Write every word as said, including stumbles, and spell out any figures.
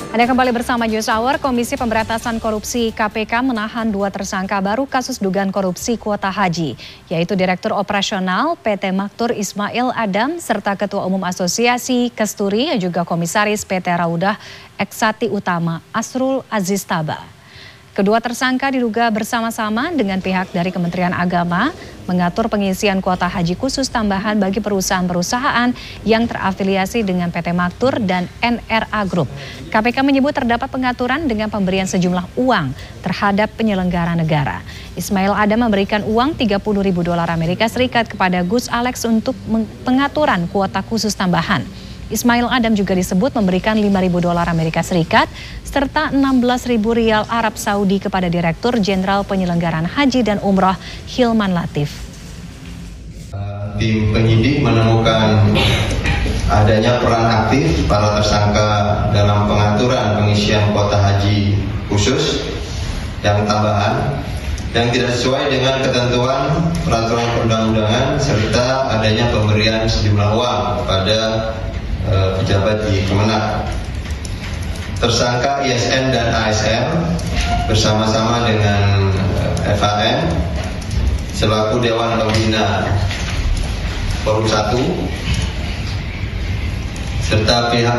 Anda kembali bersama News Hour. Komisi Pemberantasan Korupsi K P K menahan dua tersangka baru kasus dugaan korupsi kuota haji, yaitu Direktur Operasional P T Maktur Ismail Adam serta Ketua Umum Asosiasi Kesturi dan juga Komisaris P T Raudah Eksati Utama Asrul Aziz Taba. Kedua tersangka diduga bersama-sama dengan pihak dari Kementerian Agama mengatur pengisian kuota haji khusus tambahan bagi perusahaan-perusahaan yang terafiliasi dengan P T Maktur dan N R A Group. K P K menyebut terdapat pengaturan dengan pemberian sejumlah uang terhadap penyelenggara negara. Ismail Adam memberikan uang tiga puluh ribu dolar Amerika Serikat kepada Gus Alex untuk pengaturan kuota khusus tambahan. Ismail Adam juga disebut memberikan lima ribu dolar Amerika Serikat serta enam belas ribu rial Arab Saudi kepada Direktur Jenderal Penyelenggaraan Haji dan Umroh Hilman Latif. Tim penyidik menemukan adanya peran aktif para tersangka dalam pengaturan pengisian kuota haji khusus yang tambahan yang tidak sesuai dengan ketentuan peraturan perundang-undangan serta adanya pemberian sejumlah uang kepada uh, pejabat di Kemenak. Tersangka I S N dan A S R bersama-sama dengan uh, F A M selaku Dewan Pembina Forum satu serta pihak